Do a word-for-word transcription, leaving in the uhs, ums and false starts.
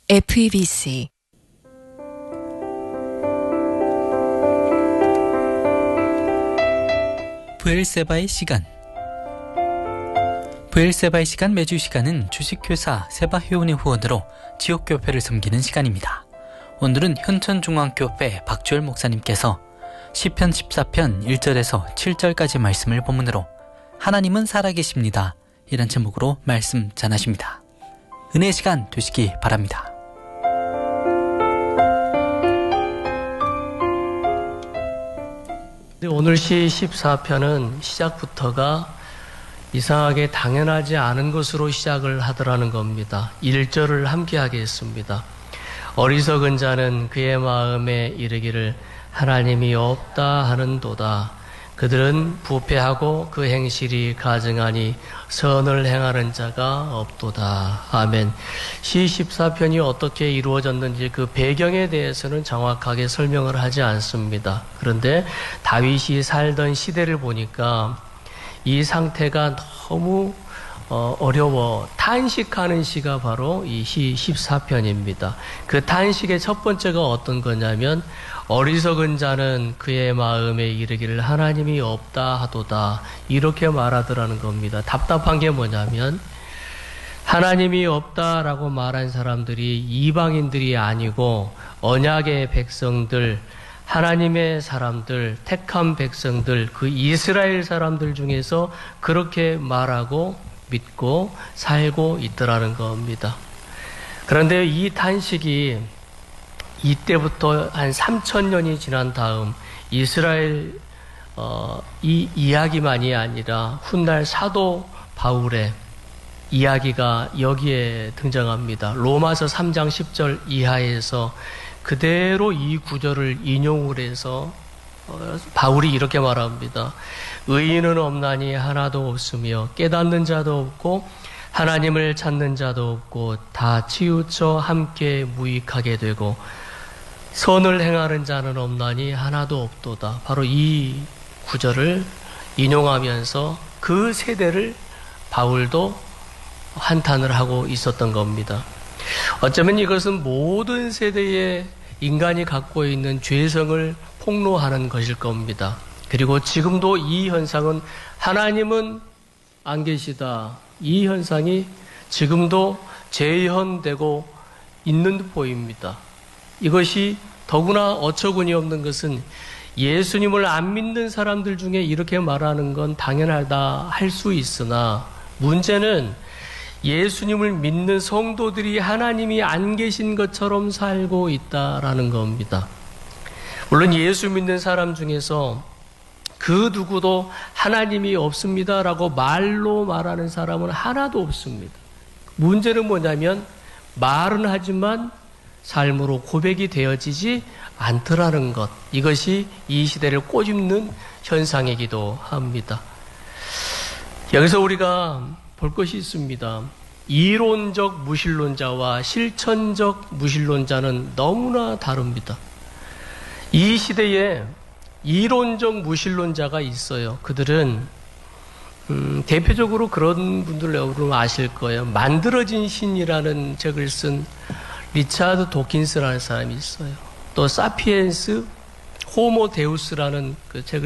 에프이비씨 부엘세바의 시간. 부엘세바의 시간 매주 이 시간은 주식회사 세바회원의 후원으로 지역교회를 섬기는 시간입니다. 오늘은 현천중앙교회 박주열 목사님께서 시편 십사 편 일 절에서 칠 절까지 말씀을 본문으로 하나님은 살아계십니다 이란 제목으로 말씀 전하십니다. 은혜의 시간 되시기 바랍니다. 오늘 시 십사 편은 시작부터가 이상하게 당연하지 않은 것으로 시작을 하더라는 겁니다. 일 절을 함께 하겠습니다. 어리석은 자는 그의 마음에 이르기를 하나님이 없다 하는도다. 그들은 부패하고 그 행실이 가증하니 선을 행하는 자가 없도다. 아멘. 시 십사 편이 어떻게 이루어졌는지 그 배경에 대해서는 정확하게 설명을 하지 않습니다. 그런데 다윗이 살던 시대를 보니까 이 상태가 너무 어, 어려워 탄식하는 시가 바로 이 시 십사 편입니다. 그 탄식의 첫 번째가 어떤 거냐면 어리석은 자는 그의 마음에 이르기를 하나님이 없다 하도다 이렇게 말하더라는 겁니다. 답답한 게 뭐냐면 하나님이 없다라고 말한 사람들이 이방인들이 아니고 언약의 백성들, 하나님의 사람들, 택한 백성들, 그 이스라엘 사람들 중에서 그렇게 말하고 믿고 살고 있더라는 겁니다. 그런데 이 탄식이 이때부터 한 삼천 년이 지난 다음 이스라엘 어, 이 이야기만이 아니라 훗날 사도 바울의 이야기가 여기에 등장합니다. 로마서 삼 장 십 절 이하에서 그대로 이 구절을 인용을 해서 어, 바울이 이렇게 말합니다. 의인은 없나니 하나도 없으며 깨닫는 자도 없고 하나님을 찾는 자도 없고 다 치우쳐 함께 무익하게 되고 선을 행하는 자는 없나니 하나도 없도다. 바로 이 구절을 인용하면서 그 세대를 바울도 한탄을 하고 있었던 겁니다. 어쩌면 이것은 모든 세대의 인간이 갖고 있는 죄성을 폭로하는 것일 겁니다. 그리고 지금도 이 현상은 하나님은 안 계시다. 이 현상이 지금도 재현되고 있는 듯 보입니다. 이것이 더구나 어처구니 없는 것은 예수님을 안 믿는 사람들 중에 이렇게 말하는 건 당연하다 할 수 있으나 문제는 예수님을 믿는 성도들이 하나님이 안 계신 것처럼 살고 있다라는 겁니다. 물론 예수 믿는 사람 중에서 그 누구도 하나님이 없습니다라고 말로 말하는 사람은 하나도 없습니다. 문제는 뭐냐면 말은 하지만 삶으로 고백이 되어지지 않더라는 것. 이것이 이 시대를 꼬집는 현상이기도 합니다. 여기서 우리가 볼 것이 있습니다. 이론적 무신론자와 실천적 무신론자는 너무나 다릅니다. 이 시대에 이론적 무신론자가 있어요. 그들은 음, 대표적으로 그런 분들 여러분 아실 거예요. 만들어진 신이라는 책을 쓴 리차드 도킨스라는 사람이 있어요. 또 사피엔스 호모 데우스라는 그 책을